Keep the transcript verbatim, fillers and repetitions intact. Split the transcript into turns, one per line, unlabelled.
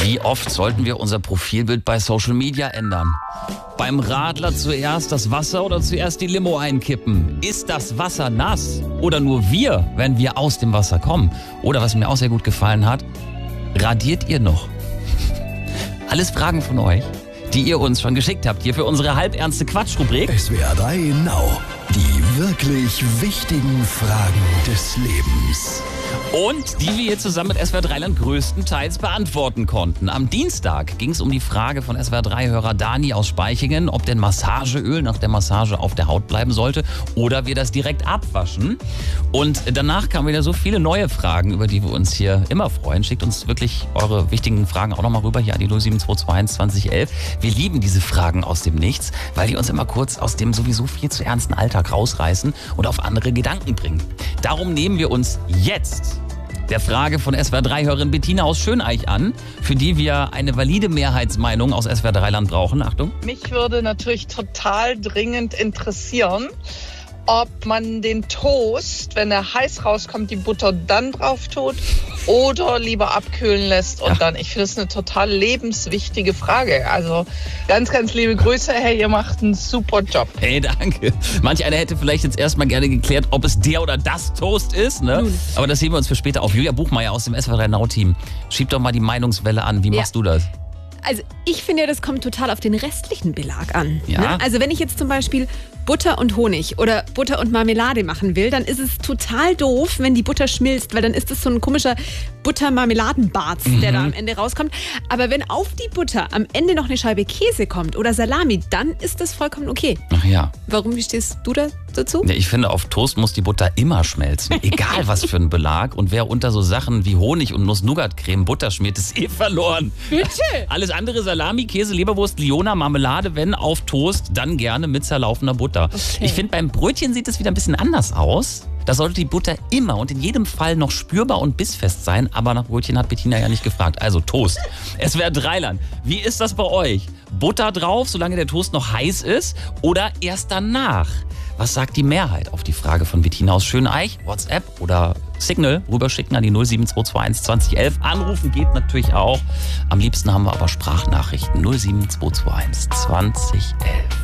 Wie oft sollten wir unser Profilbild bei Social Media ändern? Beim Radler zuerst das Wasser oder zuerst die Limo einkippen? Ist das Wasser nass? Oder nur wir, wenn wir aus dem Wasser kommen? Oder was mir auch sehr gut gefallen hat, radiert ihr noch? Alles Fragen von euch, die ihr uns schon geschickt habt, hier für unsere halbernste Quatschrubrik.
S W R drei Now. Die wirklich wichtigen Fragen des Lebens.
Und die wir hier zusammen mit S W R drei Land größtenteils beantworten konnten. Am Dienstag ging es um die Frage von S W R drei-Hörer Dani aus Speichingen, ob denn Massageöl nach der Massage auf der Haut bleiben sollte oder wir das direkt abwaschen. Und danach kamen wieder so viele neue Fragen, über die wir uns hier immer freuen. Schickt uns wirklich eure wichtigen Fragen auch nochmal rüber hier an die null sieben zwei zwei eins zwanzig elf. Wir lieben diese Fragen aus dem Nichts, weil die uns immer kurz aus dem sowieso viel zu ernsten Alltag rausreißen und auf andere Gedanken bringen. Darum nehmen wir uns jetzt der Frage von S W R drei-Hörerin Bettina aus Schöneich an, für die wir eine valide Mehrheitsmeinung aus S W R drei Land brauchen. Achtung.
Mich würde natürlich total dringend interessieren, ob man den Toast, wenn er heiß rauskommt, die Butter dann drauf tut oder lieber abkühlen lässt und ja. dann. Ich finde es eine total lebenswichtige Frage. Also ganz, ganz liebe Grüße. Hey, ihr macht einen super Job.
Hey, danke. Manch einer hätte vielleicht jetzt erstmal gerne geklärt, ob es der oder das Toast ist. Ne? Aber das heben wir uns für später auf. Julia Buchmeier aus dem S W R drei Now-Team. Schieb doch mal die Meinungswelle an. Wie ja. machst du das?
Also ich finde, das kommt total auf den restlichen Belag an.
Ja.
Ne? Also wenn ich jetzt zum Beispiel Butter und Honig oder Butter und Marmelade machen will, dann ist es total doof, wenn die Butter schmilzt, weil dann ist das so ein komischer Butter-Marmeladen-Barz, mhm. der da am Ende rauskommt. Aber wenn auf die Butter am Ende noch eine Scheibe Käse kommt oder Salami, dann ist das vollkommen okay.
Ach ja.
Warum, wie stehst du da dazu?
Ja, ich finde, auf Toast muss die Butter immer schmelzen. Egal was für ein Belag. Und wer unter so Sachen wie Honig und Nuss-Nougat-Creme Butter schmiert, ist eh verloren.
Bitte?
Alles andere, Salami, Käse, Leberwurst, Liona, Marmelade, wenn auf Toast, dann gerne mit zerlaufener Butter. Okay. Ich finde, beim Brötchen sieht es wieder ein bisschen anders aus. Da sollte die Butter immer und in jedem Fall noch spürbar und bissfest sein. Aber nach Brötchen hat Bettina ja nicht gefragt. Also Toast. S W R drei Land. Wie ist das bei euch? Butter drauf, solange der Toast noch heiß ist? Oder erst danach? Was sagt die Mehrheit auf die Frage von Bettina aus Schöneich? WhatsApp oder Signal rüberschicken an die null sieben zwei zwei eins zwanzig elf. Anrufen geht natürlich auch. Am liebsten haben wir aber Sprachnachrichten null sieben zwei zwei eins zwanzig elf.